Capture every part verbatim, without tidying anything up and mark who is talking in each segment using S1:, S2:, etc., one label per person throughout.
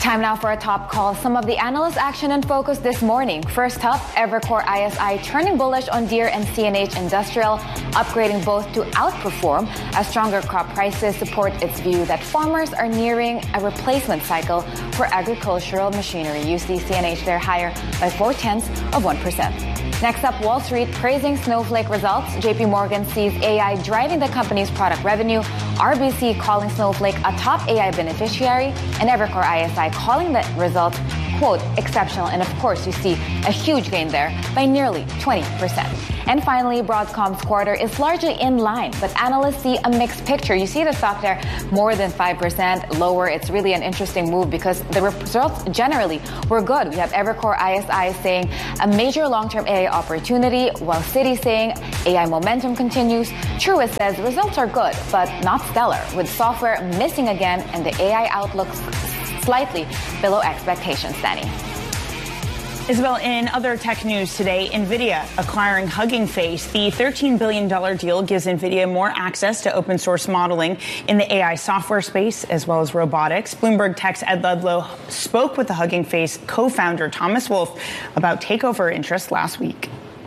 S1: Time now for a top call. Some of the analyst action and focus this morning. First up, Evercore I S I turning bullish on Deere and C N H Industrial, upgrading both to outperform as stronger crop prices support its view that farmers are nearing a replacement cycle for agricultural machinery. You see C N H there higher by four tenths of one percent. Next up, Wall Street praising Snowflake results. J P Morgan sees A I driving the company's product revenue. R B C calling Snowflake a top A I beneficiary, and Evercore I S I calling the results, quote, exceptional. And of course, you see a huge gain there by nearly twenty percent. And finally, Broadcom's quarter is largely in line, but analysts see a mixed picture. You see the stock there more than five percent lower. It's really an interesting move because the results generally were good. We have Evercore I S I saying a major long-term A I opportunity, while Citi saying A I momentum continues. Truist says results are good, but not stellar, with software missing again and the A I outlook slightly below expectations. Danny.
S2: Isabel, in other tech news today, NVIDIA acquiring Hugging Face. The thirteen billion dollars deal gives NVIDIA more access to open source modeling in the A I software space as well as robotics. Bloomberg Tech's Ed Ludlow spoke with the Hugging Face co-founder Thomas Wolf about takeover interest last week.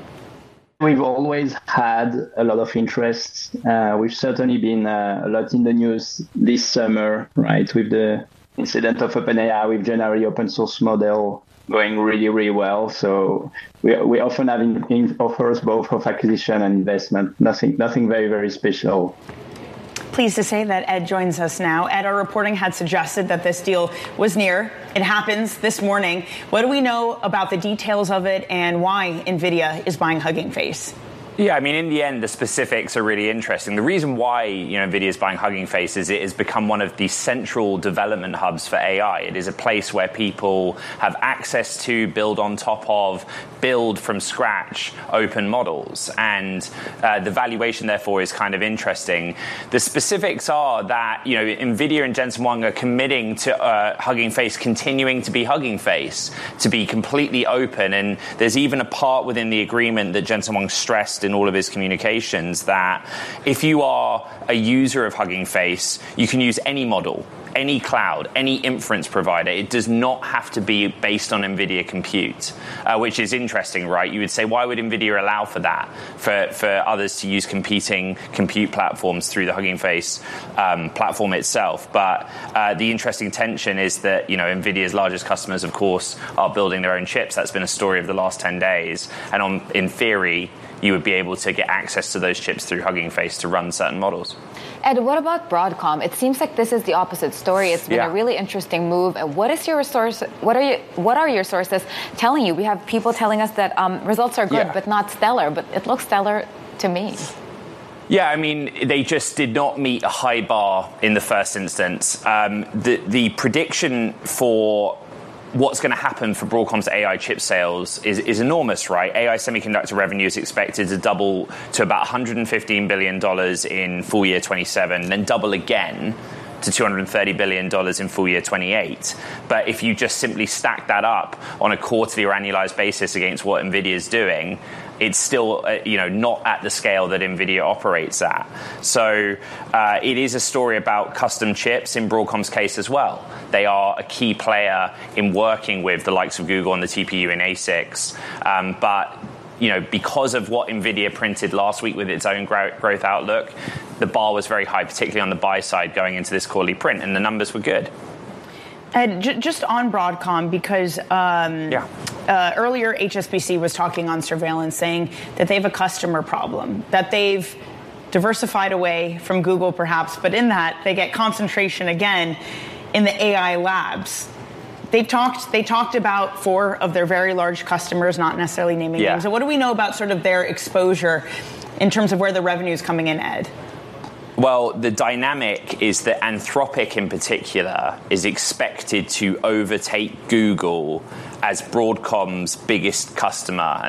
S3: We've always had a lot of interest. Uh, we've certainly been uh, a lot in the news this summer, right, with the incident of OpenAI with generally open source model going really, really well. So we we often have in, in offers both of acquisition and investment. Nothing, nothing very, very special.
S2: Pleased to say that Ed joins us now. Ed, our reporting had suggested that this deal was near. It happens this morning. What do we know about the details of it and why NVIDIA is buying Hugging Face?
S4: Yeah, I mean, in the end, the specifics are really interesting. The reason why, you know, NVIDIA is buying Hugging Face is it has become one of the central development hubs for A I. It is a place where people have access to, build on top of, build from scratch open models. And uh, the valuation, therefore, is kind of interesting. The specifics are that, you know, NVIDIA and Jensen Huang are committing to uh, Hugging Face continuing to be Hugging Face, to be completely open. And there's even a part within the agreement that Jensen Huang stressed in all of his communications that if you are a user of Hugging Face, you can use any model, any cloud, any inference provider. It does not have to be based on NVIDIA compute, uh, which is interesting, right? You would say, why would NVIDIA allow for that, for, for others to use competing compute platforms through the Hugging Face um, platform itself? But uh, the interesting tension is that, you know, NVIDIA's largest customers, of course, are building their own chips. That's been a story of the last ten days. And on, in theory, you would be able to get access to those chips through Hugging Face to run certain models.
S1: Ed, what about Broadcom? It seems like this is the opposite story. It's been yeah. a really interesting move. What is your source? What are you? What are your sources telling you? We have people telling us that um, results are good, yeah. but not stellar. But it looks stellar to me.
S4: Yeah, I mean, they just did not meet a high bar in the first instance. Um, the the prediction for what's going to happen for Broadcom's A I chip sales is, is enormous, right? A I semiconductor revenue is expected to double to about one hundred fifteen billion dollars in full year twenty-seven, then double again to two hundred thirty billion dollars in full year twenty-eight. But if you just simply stack that up on a quarterly or annualized basis against what NVIDIA is doing, it's still, uh, you know, not at the scale that NVIDIA operates at. So uh, it is a story about custom chips in Broadcom's case as well. They are a key player in working with the likes of Google and the T P U in A SICs. Um, but, you know, because of what NVIDIA printed last week with its own growth outlook, the bar was very high, particularly on the buy side going into this quarterly print, and the numbers were good.
S2: And j- just on Broadcom, because um, yeah. uh, earlier H S B C was talking on surveillance, saying that they have a customer problem, that they've diversified away from Google perhaps, but in that they get concentration again in the A I labs. They've talked, they talked about four of their very large customers, not necessarily naming
S4: yeah.
S2: names. So what do we know about sort of their exposure in terms of where the revenue is coming in, Ed?
S4: Well, the dynamic is that Anthropic in particular is expected to overtake Google as Broadcom's biggest customer, and that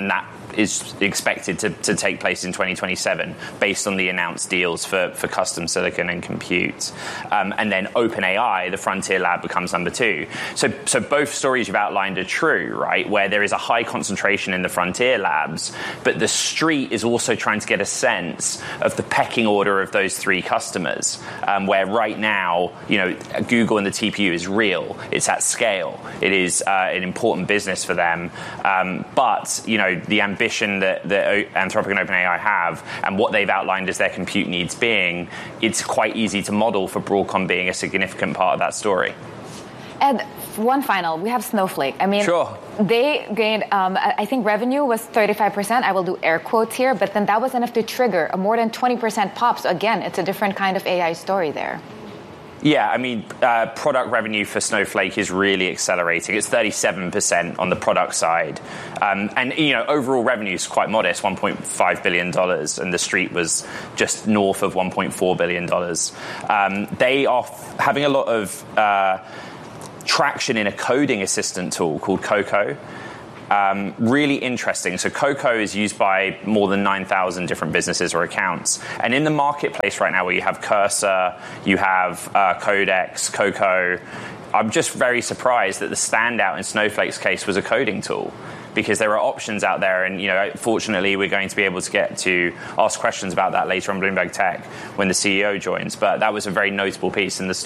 S4: is expected to, to take place in twenty twenty-seven based on the announced deals for, for custom silicon and compute. Um, and then OpenAI, the frontier lab, becomes number two. So, so both stories you've outlined are true, right? Where there is a high concentration in the frontier labs, but the street is also trying to get a sense of the pecking order of those three customers, um, where right now, you know, Google and the T P U is real. It's at scale. It is uh, an important business for them. Um, but, you know, the ambition that, that Anthropic and OpenAI have and what they've outlined as their compute needs being, it's quite easy to model for Broadcom being a significant part of that story.
S1: And one final, we have Snowflake. I mean,
S4: sure.
S1: They gained, um, I think revenue was thirty-five percent. I will do air quotes here, but then that was enough to trigger a more than twenty percent pop. So again, it's a different kind of A I story there.
S4: Yeah, I mean, uh, product revenue for Snowflake is really accelerating. It's thirty-seven percent on the product side. Um, and, you know, overall revenue is quite modest, one point five billion dollars, and the street was just north of one point four billion dollars. Um, they are f- having a lot of uh, traction in a coding assistant tool called Coco. Um, really interesting. So Coco is used by more than nine thousand different businesses or accounts. And in the marketplace right now, where you have Cursor, you have uh, Codex, Coco, I'm just very surprised that the standout in Snowflake's case was a coding tool, because there are options out there. And, you know, fortunately, we're going to be able to get to ask questions about that later on Bloomberg Tech when the C E O joins. But that was a very notable piece in the story.